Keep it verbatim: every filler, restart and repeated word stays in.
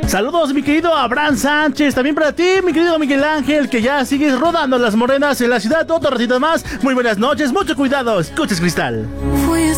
Saludos, mi querido Abraham Sánchez. También para ti, mi querido Miguel Ángel, que ya sigues rodando las morenas en la ciudad otro ratito más. Muy buenas noches, mucho cuidado. Escuches, Cristal. Fui